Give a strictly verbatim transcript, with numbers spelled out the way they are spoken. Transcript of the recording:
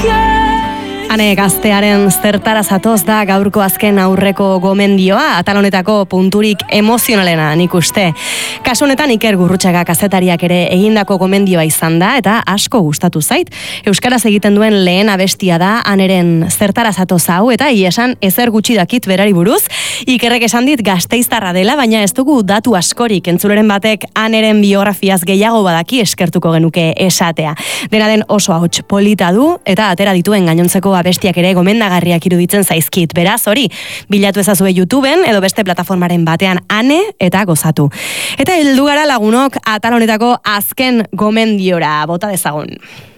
Ane gaztearen zertara zatoz da gaurko azken aurreko gomendioa, atal honetako punturik emozionalena nik uste. Kasu honetan Iker Gurrutxaga kazetariak ere egindako gomendioa izan da, eta asko gustatu zait. Euskaraz egiten duen lehen abestia da, Aneren zertara zatoz hau, eta iesan ezer gutxi dakit berari buruz. Ikerrek esan dit Gasteiztarra dela, baina ez dugu datu askorik, entzuleren batek Aneren biografiaz gehiago badaki eskertuko genuke esatea. Dena den oso ahots polita du, eta atera dituen gainontzeko abestiak ere gomendagarriak iruditzen zaizkit. Beraz, hori, bilatu ezazue YouTubeen edo beste plataformaren batean Ane eta gozatu. Eta heldu gara lagunok atal honetako azken gomendiora bota dezagun.